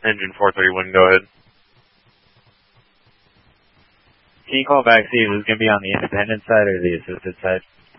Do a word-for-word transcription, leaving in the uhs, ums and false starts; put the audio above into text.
Engine four thirty-one, go ahead. Can you call back, see who's going to be on the independent side or the assisted side?